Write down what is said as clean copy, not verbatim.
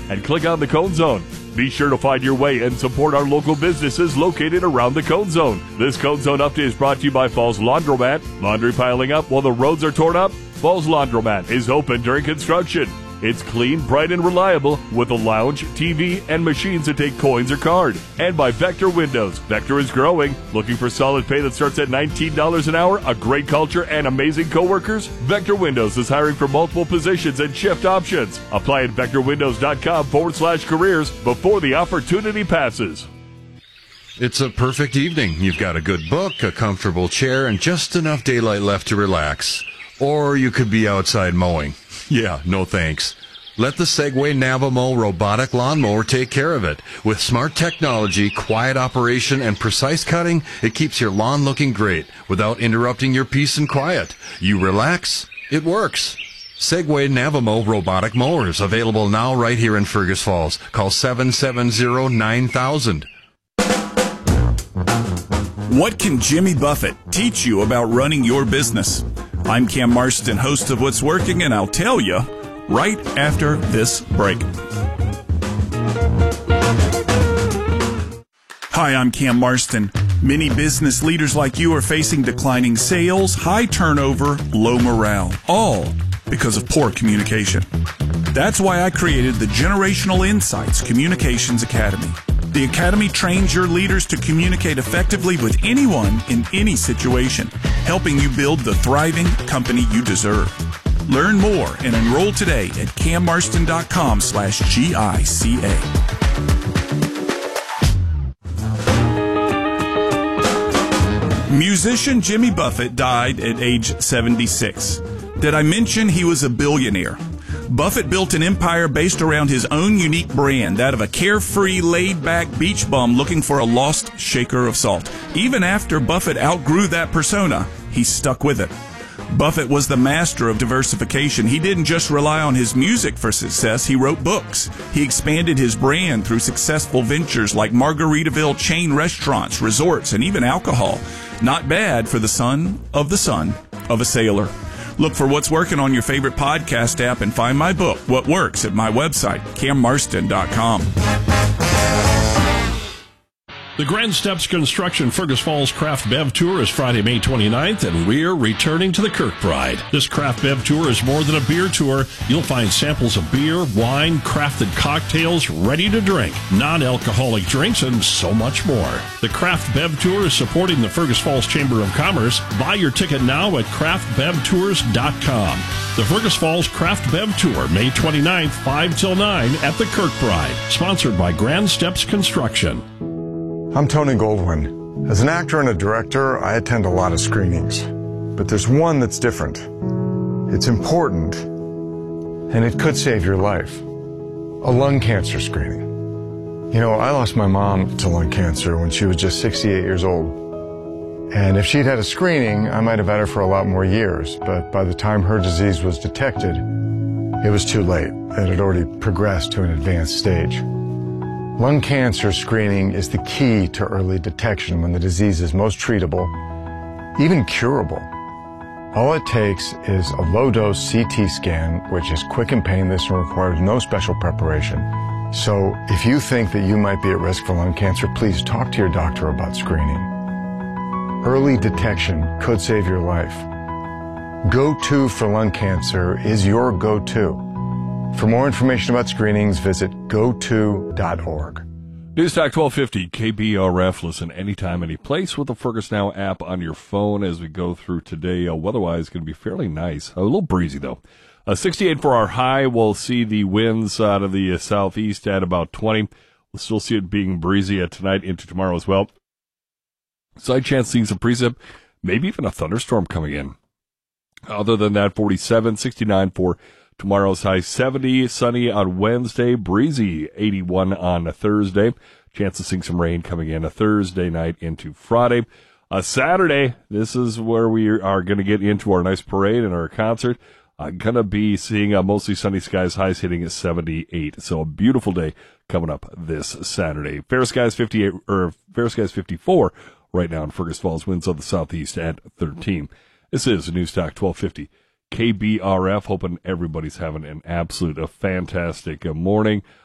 and click on the Cone Zone. Be sure to find your way and support our local businesses located around the Cone Zone. This Cone Zone update is brought to you by Falls Laundromat. Laundry piling up while the roads are torn up? Falls Laundromat is open during construction. It's clean, bright, and reliable with a lounge, TV, and machines that take coins or card. And by Vector Windows. Vector is growing. Looking for solid pay that starts at $19 an hour, a great culture, and amazing coworkers? Vector Windows is hiring for multiple positions and shift options. Apply at vectorwindows.com/careers before the opportunity passes. It's a perfect evening. You've got a good book, a comfortable chair, and just enough daylight left to relax. Or you could be outside mowing. Yeah, no thanks. Let the Segway Navamo robotic lawnmower take care of it. With smart technology, quiet operation, and precise cutting, it keeps your lawn looking great without interrupting your peace and quiet. You relax, it works. Segway Navamo robotic mowers, available now right here in Fergus Falls. Call 770-9000. What can Jimmy Buffett teach you about running your business? I'm Cam Marston, host of What's Working, and I'll tell you right after this break. Hi, I'm Cam Marston. Many business leaders like you are facing declining sales, high turnover, low morale, all because of poor communication. That's why I created the Generational Insights Communications Academy. The Academy trains your leaders to communicate effectively with anyone in any situation, helping you build the thriving company you deserve. Learn more and enroll today at cammarston.com/GICA. Musician Jimmy Buffett died at age 76. Did I mention he was a billionaire? Buffett built an empire based around his own unique brand, that of a carefree, laid-back beach bum looking for a lost shaker of salt. Even after Buffett outgrew that persona, he stuck with it. Buffett was the master of diversification. He didn't just rely on his music for success, he wrote books. He expanded his brand through successful ventures like Margaritaville chain restaurants, resorts, and even alcohol. Not bad for the son of a sailor. Look for What's Working on your favorite podcast app and find my book, What Works, at my website, cammarston.com. The Grand Steps Construction Fergus Falls Craft Bev Tour is Friday, May 29th, and we're returning to the Kirkbride. This Craft Bev Tour is more than a beer tour. You'll find samples of beer, wine, crafted cocktails, ready to drink, non-alcoholic drinks, and so much more. The Craft Bev Tour is supporting the Fergus Falls Chamber of Commerce. Buy your ticket now at craftbevtours.com. The Fergus Falls Craft Bev Tour, May 29th, 5 till 9 at the Kirkbride. Sponsored by Grand Steps Construction. I'm Tony Goldwyn. As an actor and a director, I attend a lot of screenings. But there's one that's different. It's important, and it could save your life. A lung cancer screening. You know, I lost my mom to lung cancer when she was just 68 years old. And if she'd had a screening, I might have had her for a lot more years. But by the time her disease was detected, it was too late. It had already progressed to an advanced stage. Lung cancer screening is the key to early detection when the disease is most treatable, even curable. All it takes is a low-dose CT scan, which is quick and painless and requires no special preparation. So if you think that you might be at risk for lung cancer, please talk to your doctor about screening. Early detection could save your life. Go-To for lung cancer is your go-to. For more information about screenings, visit goto.org. News Talk 1250 KBRF. Listen anytime, any place with the Fergus Now app on your phone as we go through today. Weather-wise, going to be fairly nice. A little breezy, though. 68 for our high. We'll see the winds out of the southeast at about 20. We'll still see it being breezy tonight into tomorrow as well. Side chance seeing some precip, maybe even a thunderstorm coming in. Other than that, 47, 69 for tomorrow's high, 70, sunny on Wednesday, breezy 81 on a Thursday. Chance of seeing some rain coming in a Thursday night into Friday. Saturday, this is where we are going to get into our nice parade and our concert. I'm going to be seeing mostly sunny skies, highs hitting at 78. So a beautiful day coming up this Saturday. Fair skies 54 right now in Fergus Falls. Winds of the southeast at 13. This is News Talk 1250. KBRF, hoping everybody's having an absolute fantastic morning.